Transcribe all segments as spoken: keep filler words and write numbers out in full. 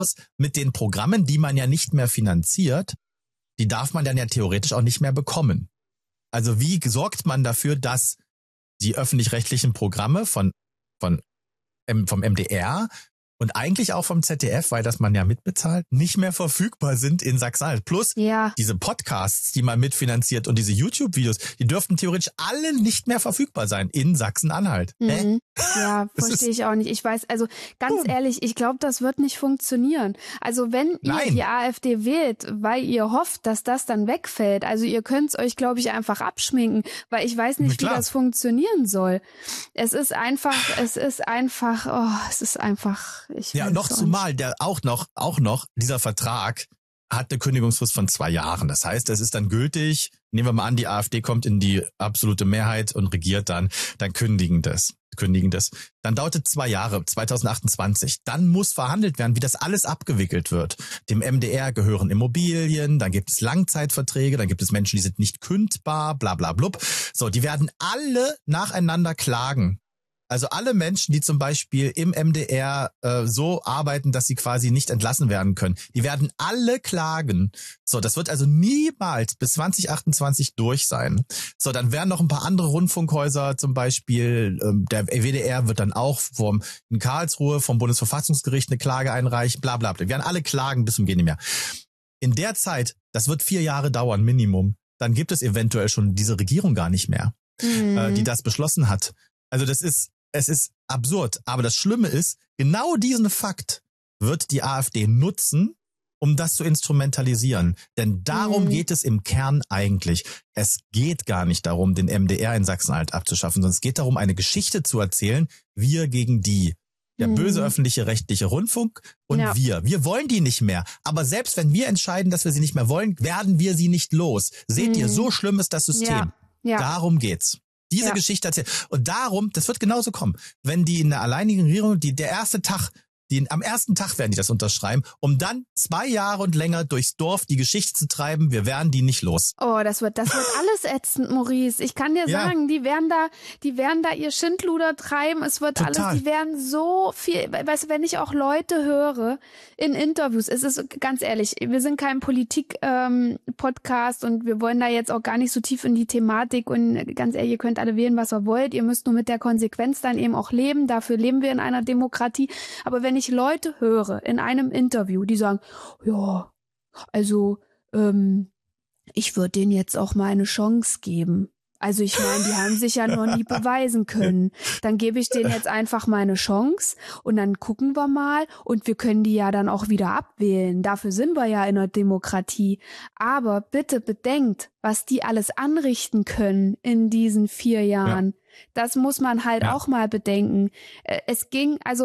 mit den Programmen, die man ja nicht mehr finanziert, die darf man dann ja theoretisch auch nicht mehr bekommen. Also wie sorgt man dafür, dass die öffentlich-rechtlichen Programme von, von vom M D R und eigentlich auch vom Z D F, weil das man ja mitbezahlt, nicht mehr verfügbar sind in Sachsen-Anhalt. Plus ja. diese Podcasts, die man mitfinanziert und diese YouTube-Videos, die dürften theoretisch alle nicht mehr verfügbar sein in Sachsen-Anhalt. Mhm. Hä? Ja, verstehe ich auch nicht. Ich weiß, also ganz ehrlich, ich glaube, das wird nicht funktionieren. Also wenn ihr Nein. die AfD wählt, weil ihr hofft, dass das dann wegfällt, also ihr könnt es euch, glaube ich, einfach abschminken, weil ich weiß nicht, wie das funktionionieren soll. Es ist einfach, es ist einfach, oh, es ist einfach, ich Ja, weiß noch auch zumal der auch noch, auch noch, dieser Vertrag hat eine Kündigungsfrist von zwei Jahren. Das heißt, es ist dann gültig. Nehmen wir mal an, die AfD kommt in die absolute Mehrheit und regiert dann, dann kündigen das. Kündigen das. Dann dauert es zwei Jahre, zwanzig achtundzwanzig. Dann muss verhandelt werden, wie das alles abgewickelt wird. Dem M D R gehören Immobilien, dann gibt es Langzeitverträge, dann gibt es Menschen, die sind nicht kündbar, bla bla blub. So, die werden alle nacheinander klagen. Also alle Menschen, die zum Beispiel im M D R äh, so arbeiten, dass sie quasi nicht entlassen werden können, die werden alle klagen. So, das wird also niemals bis zwanzig achtundzwanzig durch sein. So, dann werden noch ein paar andere Rundfunkhäuser, zum Beispiel ähm, der W D R wird dann auch vom in Karlsruhe vom Bundesverfassungsgericht eine Klage einreichen, bla bla bla. Die werden alle klagen bis zum Gehen nicht mehr. In der Zeit, das wird vier Jahre dauern, Minimum, dann gibt es eventuell schon diese Regierung gar nicht mehr, Mhm. äh, die das beschlossen hat. Also das ist Es ist absurd, aber das Schlimme ist, genau diesen Fakt wird die AfD nutzen, um das zu instrumentalisieren. Denn darum Mhm. geht es im Kern eigentlich. Es geht gar nicht darum, den M D R in Sachsen-Anhalt abzuschaffen, sondern es geht darum, eine Geschichte zu erzählen, wir gegen die. Der Mhm. böse öffentliche rechtliche Rundfunk und Ja. wir. Wir wollen die nicht mehr. Aber selbst wenn wir entscheiden, dass wir sie nicht mehr wollen, werden wir sie nicht los. Seht ihr, Mhm. so schlimm ist das System. Ja. Ja. Darum geht's. Diese Ja. Geschichte erzählt. Und darum, das wird genauso kommen, wenn die in der alleinigen Regierung, die der erste Tag, die am ersten Tag werden die das unterschreiben, um dann zwei Jahre und länger durchs Dorf die Geschichte zu treiben, wir werden die nicht los. Oh, das wird, das wird alles ätzend, Maurice. Ich kann dir Ja. sagen, die werden da, die werden da ihr Schindluder treiben. Es wird Total. alles, die werden so viel, weißt du, wenn ich auch Leute höre in Interviews, es ist ganz ehrlich, wir sind kein Politik-Podcast und wir wollen da jetzt auch gar nicht so tief in die Thematik und ganz ehrlich, ihr könnt alle wählen, was ihr wollt. Ihr müsst nur mit der Konsequenz dann eben auch leben. Dafür leben wir in einer Demokratie. Aber wenn ich Leute höre in einem Interview, die sagen, ja, also, ähm, ich würde denen jetzt auch mal eine Chance geben. Also ich meine, die haben sich ja noch nie beweisen können. Dann gebe ich denen jetzt einfach mal eine Chance und dann gucken wir mal und wir können die ja dann auch wieder abwählen. Dafür sind wir ja in einer Demokratie. Aber bitte bedenkt, was die alles anrichten können in diesen vier Jahren. Ja. Das muss man halt ja. auch mal bedenken. Es ging, also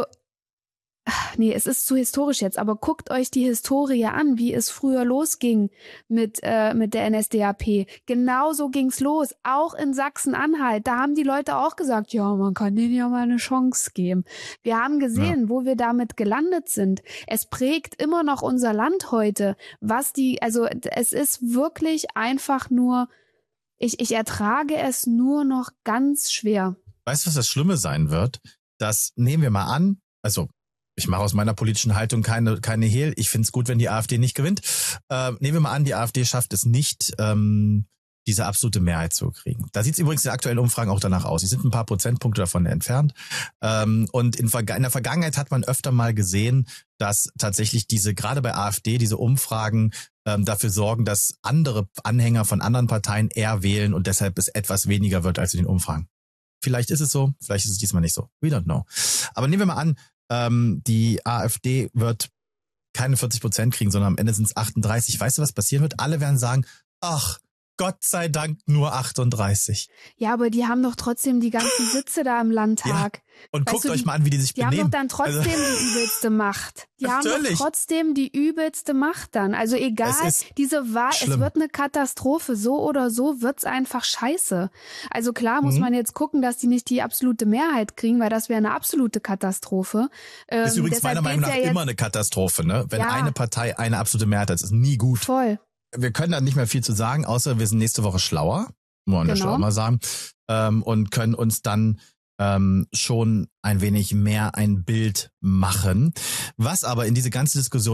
Nee, es ist zu historisch jetzt, aber guckt euch die Historie an, wie es früher losging mit äh, mit der N S D A P. Genauso ging's los, auch in Sachsen-Anhalt. Da haben die Leute auch gesagt, ja, man kann denen ja mal eine Chance geben. Wir haben gesehen, ja. wo wir damit gelandet sind. Es prägt immer noch unser Land heute. Was die, also es ist wirklich einfach nur, ich ich ertrage es nur noch ganz schwer. Weißt du, was das Schlimme sein wird? Das nehmen wir mal an, also ich mache aus meiner politischen Haltung keine keine Hehl. Ich finde es gut, wenn die AfD nicht gewinnt. Äh, nehmen wir mal an, die AfD schafft es nicht, ähm, diese absolute Mehrheit zu kriegen. Da sieht es übrigens in aktuellen Umfragen auch danach aus. Sie sind ein paar Prozentpunkte davon entfernt. Ähm, und in, in der Vergangenheit hat man öfter mal gesehen, dass tatsächlich diese, gerade bei AfD, diese Umfragen ähm, dafür sorgen, dass andere Anhänger von anderen Parteien eher wählen und deshalb es etwas weniger wird als in den Umfragen. Vielleicht ist es so, vielleicht ist es diesmal nicht so. We don't know. Aber nehmen wir mal an, Ähm, die AfD wird keine vierzig Prozent kriegen, sondern am Ende sind es achtunddreißig. Weißt du, was passieren wird? Alle werden sagen, ach, Gott sei Dank nur achtunddreißig. Ja, aber die haben doch trotzdem die ganzen Sitze da im Landtag. Ja. Und weißt guckt du, euch die, mal an, wie die sich die benehmen. Die haben doch dann trotzdem also, die übelste Macht. Die natürlich. haben doch trotzdem die übelste Macht dann. Also egal, diese Wahl, schlimm. Es wird eine Katastrophe. So oder so wird's einfach scheiße. Also klar muss mhm. man jetzt gucken, dass die nicht die absolute Mehrheit kriegen, weil das wäre eine absolute Katastrophe. Ähm, ist übrigens meiner Meinung nach ja immer eine Katastrophe, ne? Wenn ja. eine Partei eine absolute Mehrheit hat, das ist nie gut. Voll. Wir können da nicht mehr viel zu sagen, außer wir sind nächste Woche schlauer, muss man genau. mal sagen, ähm, und können uns dann ähm, schon ein wenig mehr ein Bild machen. Was aber in diese ganze Diskussion